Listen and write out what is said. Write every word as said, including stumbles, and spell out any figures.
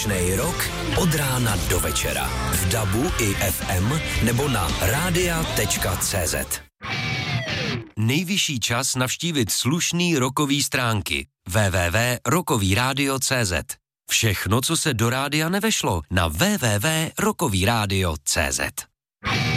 Slušnej rok od rána do večera. V dabu i ef em nebo na rádia tečka cé zet. Nejvyšší čas navštívit slušný rokový stránky. w w w tečka rokový rádio tečka cé zet. Všechno, co se do rádia nevešlo, na w w w tečka rokový rádio tečka cé zet.